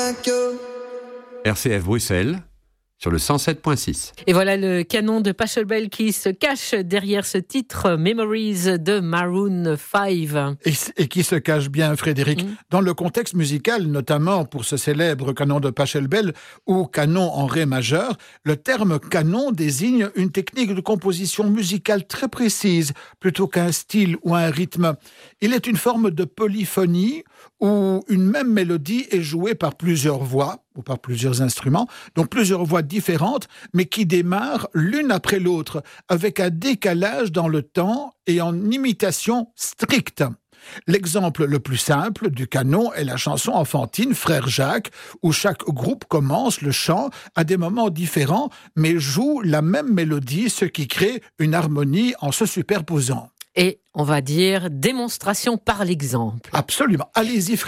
RCF Bruxelles, sur le 107.6. Et voilà le canon de Pachelbel qui se cache derrière ce titre Memories de Maroon 5. Et qui se cache bien, Frédéric, dans le contexte musical, notamment pour ce célèbre canon de Pachelbel ou canon en ré majeur. Le terme canon désigne une technique de composition musicale très précise, plutôt qu'un style ou un rythme. Il est une forme de polyphonie où une même mélodie est jouée par plusieurs voix ou par plusieurs instruments, donc plusieurs voix différentes, mais qui démarrent l'une après l'autre, avec un décalage dans le temps et en imitation stricte. L'exemple le plus simple du canon est la chanson enfantine Frère Jacques, où chaque groupe commence le chant à des moments différents, mais joue la même mélodie, ce qui crée une harmonie en se superposant. Et on va dire démonstration par l'exemple. Absolument. Allez-y, Frédéric.